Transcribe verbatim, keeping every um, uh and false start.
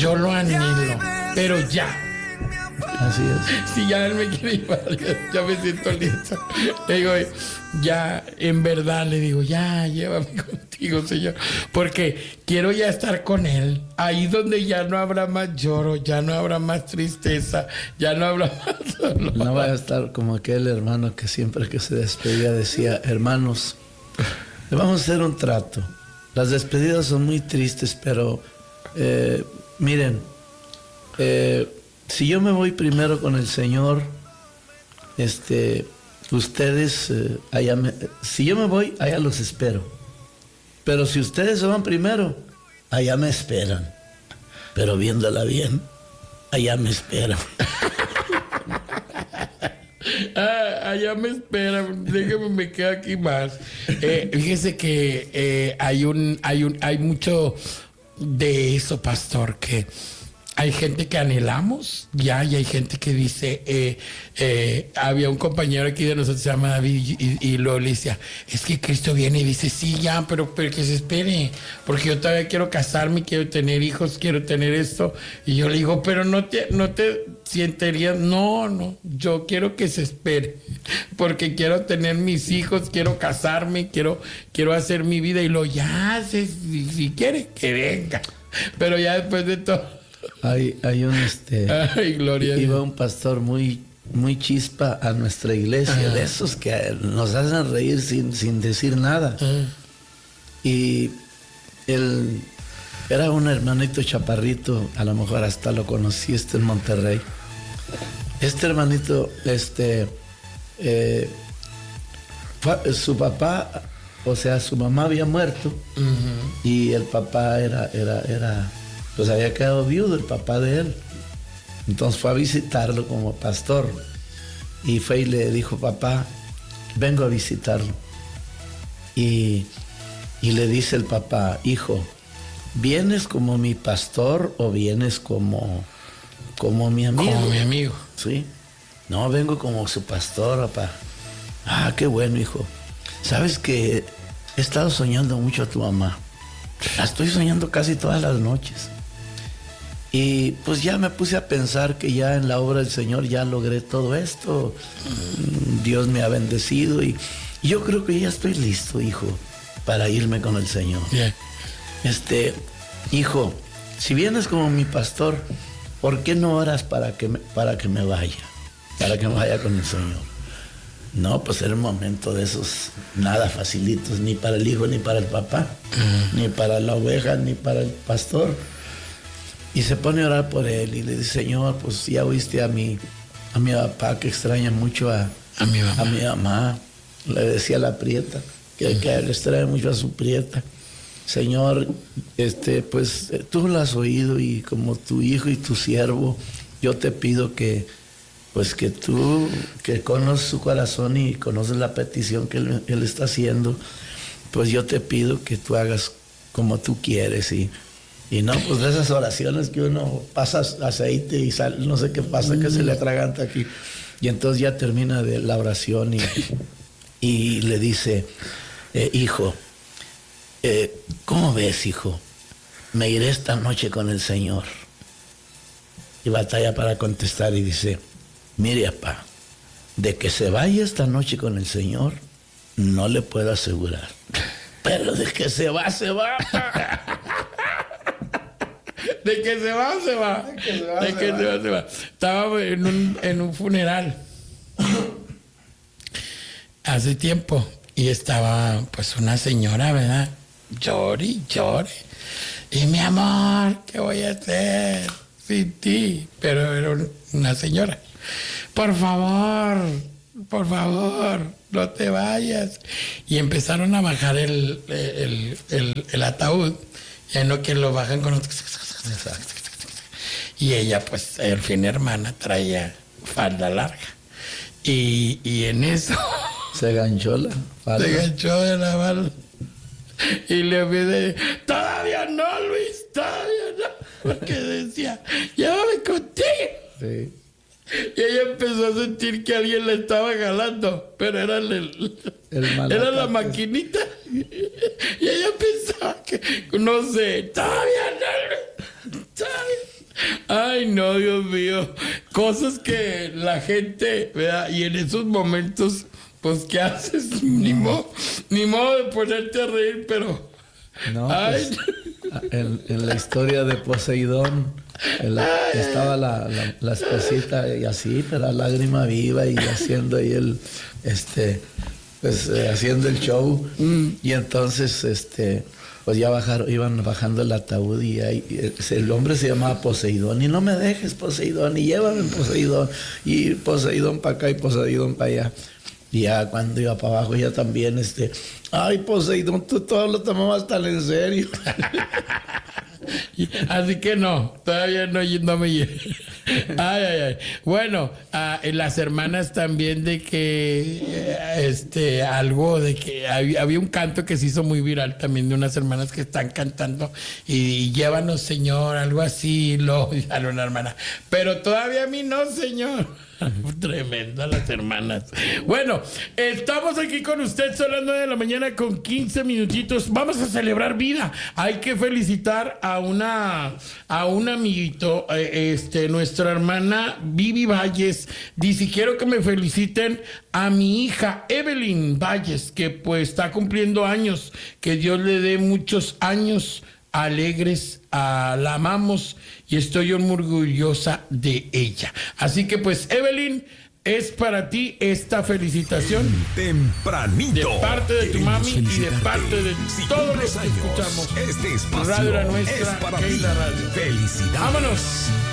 yo lo anhelo, pero ya. Así es. Si ya él me quiere llevar, ya, ya me siento listo. Le digo, ya, en verdad, le digo, ya, llévame contigo, Señor. Porque quiero ya estar con Él. Ahí donde ya no habrá más lloro, ya no habrá más tristeza, ya no habrá más dolor. No va a estar como aquel hermano que siempre que se despedía decía, hermanos, le vamos a hacer un trato. Las despedidas son muy tristes, pero eh, miren, eh, si yo me voy primero con el Señor, este, ustedes, eh, allá me, si yo me voy, allá los espero. Pero si ustedes se van primero, allá me esperan. Pero viéndola bien, allá me esperan. Ah, allá me esperan, déjeme, me quedo aquí más. Eh, fíjese que eh, hay un, hay un, hay mucho de eso, pastor, que hay gente que anhelamos ya, y hay gente que dice, eh, eh, había un compañero aquí de nosotros, se llama David, y, y luego le decía, es que Cristo viene, y dice, sí, ya, pero, pero que se espere, porque yo todavía quiero casarme, quiero tener hijos, quiero tener esto. Y yo le digo, pero no te, no te sienterías, no, no, yo quiero que se espere, porque quiero tener mis hijos, quiero casarme, quiero, quiero hacer mi vida. Y lo ya, si, si quiere, que venga, pero ya después de todo. Hay, hay un este Ay, gloria. Iba un pastor muy, muy chispa a nuestra iglesia, ah. de esos que nos hacen reír sin, sin decir nada. Ah. Y él era un hermanito chaparrito, a lo mejor hasta lo conociste en Monterrey. Este hermanito, este, eh, fue, su papá, o sea, su mamá había muerto, uh-huh. y el papá era, era, era pues había quedado viudo, el papá de él. Entonces fue a visitarlo como pastor. Y fue y le dijo, papá, vengo a visitarlo. Y, y le dice el papá, hijo, ¿vienes como mi pastor o vienes como, como mi amigo? Como mi amigo. Sí. No, vengo como su pastor, papá. Ah, qué bueno, hijo. Sabes que he estado soñando mucho a tu mamá. La estoy soñando casi todas las noches. Y pues ya me puse a pensar que ya en la obra del Señor ya logré todo esto. Dios me ha bendecido y, y yo creo que ya estoy listo, hijo, para irme con el Señor. Yeah. Este, hijo, si vienes como mi pastor, ¿por qué no oras para que me, para que me vaya? Para que me vaya con el Señor. No, pues era un momento de esos nada facilitos, ni para el hijo, ni para el papá, uh-huh. ni para la oveja, ni para el pastor. Y se pone a orar por él y le dice, Señor, pues ya oíste a mi, a mi papá que extraña mucho a, a, mi, mamá. a mi mamá. Le decía a la prieta, que, uh-huh. que le extraña mucho a su prieta. Señor, este, pues tú lo has oído y como tu hijo y tu siervo, yo te pido que, pues que tú, que conoces su corazón y conoces la petición que él, él está haciendo, pues yo te pido que tú hagas como tú quieres y Y no, pues de esas oraciones que uno pasa aceite y sal, no sé qué pasa, que se le atraganta aquí. Y entonces ya termina de la oración y, y le dice, eh, hijo, eh, ¿cómo ves, hijo? Me iré esta noche con el Señor. Y batalla para contestar y dice, mire, papá, de que se vaya esta noche con el Señor, no le puedo asegurar. Pero de que se va, se va. De que se va, se va. De que se va, de se, que va. se va, se va. Estaba en un, en un funeral hace tiempo y estaba pues una señora, ¿verdad? Llore y llore. Y mi amor, ¿qué voy a hacer sin ti? Pero era una señora. Por favor, por favor, no te vayas. Y empezaron a bajar el, el, el, el ataúd. Ya no que lo bajan con... Y ella, pues, al fin hermana, traía falda larga. Y, y en eso... Se ganchó la falda. Se ganchó de la falda. Y le pide, todavía no, Luis, todavía no. Porque decía, llévame contigo. Sí. Y ella empezó a sentir que alguien la estaba jalando, pero era, el, el era la maquinita. Y ella pensaba que, no sé, todavía no, todavía. Ay, no, Dios mío. Cosas que la gente, ¿verdad? Y en esos momentos, pues, ¿qué haces? Ni modo, ni modo de ponerte a reír, pero... No, ay. Pues, en, en la historia de Poseidón, la, estaba la, la, la esposita y así, pero a lágrima viva y haciendo ahí el, este, pues, eh, haciendo el show. Mm. Y entonces, este... pues ya bajaron, iban bajando el ataúd y ahí, el hombre se llamaba Poseidón. Y no me dejes, Poseidón, y llévame, Poseidón. Y Poseidón para acá y Poseidón para allá. Y ya cuando iba para abajo, ya también, este, ay, Poseidón, tú todo lo tomabas tan en serio. Así que no, todavía no, no me llega. Ay, ay, ay. Bueno, uh, las hermanas también de que, eh, este, algo de que había, había un canto que se hizo muy viral también de unas hermanas que están cantando y, y llévanos, Señor, algo así, lo, a una hermana. Pero todavía a mí no, Señor. Tremenda las hermanas. Bueno, estamos aquí con usted, son las nueve de la mañana con quince minutitos. Vamos a celebrar vida. Hay que felicitar a una a un amiguito, eh, este, nuestra hermana Vivi Valles. Dice, quiero que me feliciten a mi hija Evelyn Valles, que pues está cumpliendo años. Que Dios le dé muchos años alegres. Uh, la amamos y estoy muy orgullosa de ella. Así que pues, Evelyn, es para ti esta felicitación tempranito de parte de tu mami y de parte de si todos los que años, escuchamos este espacio Radio La Nuestra, es para que ti. es la radio. Felicidades. Vámonos.